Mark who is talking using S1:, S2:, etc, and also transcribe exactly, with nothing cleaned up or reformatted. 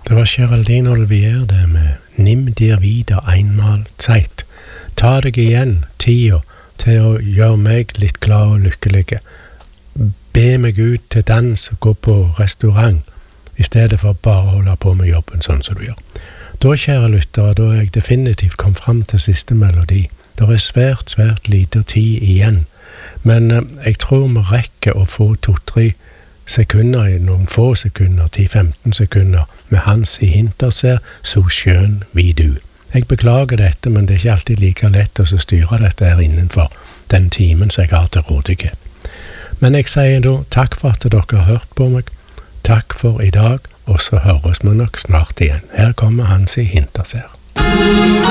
S1: Det var Geraldine Olivier det med Nimm dir wieder einmal Zeit. Ta deg igjen tida til å gjøre meg litt glad og lykkelig. Be meg ut til dans og gå på restaurant, i stedet for bare å holde på med jobben sånn som du gjør. Da, kjære lyttere, da er jeg definitivt kom fram til siste melodi. Det er svært, svært lite tid igjen, men eh, jeg tror vi rekker å få to-tre sekunder, i noen få sekunder, ti til femten sekunder, med Hans i Hinterseer, Så skjøn vi du. Jeg beklager dette, men det er ikke alltid like lett å styre dette her innenfor den timen som jeg har til rådighet. Men jeg sier da takk for at dere har hørt på meg, takk for i dag, og så høres vi nok snart igjen. Her kommer Hans i Hinterseer.